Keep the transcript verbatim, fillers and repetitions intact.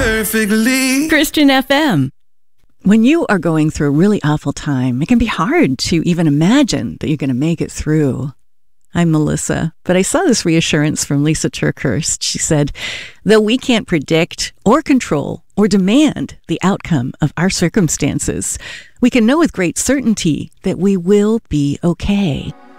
perfectly. Christian F M. When you are going through a really awful time, it can be hard to even imagine that you're going to make it through. I'm Melissa, but I saw this reassurance from Lisa Turkhurst. She said, though we can't predict or control or demand the outcome of our circumstances, we can know with great certainty that we will be okay.